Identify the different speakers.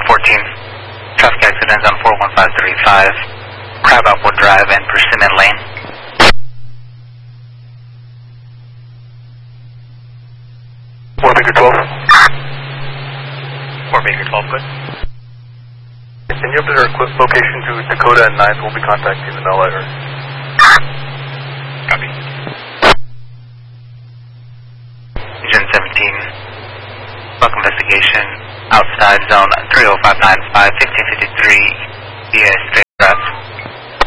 Speaker 1: 14. Traffic accidents on 41535, Crab Apple Drive and Persimmon Lane.
Speaker 2: 4 Baker 12.
Speaker 1: 4 Baker 12, good.
Speaker 2: Can you update our location to Dakota and 9th? We'll be contacting the Mel area.
Speaker 1: Copy. Region 17, local investigation, outside zone 30595, 1553, via straight routes.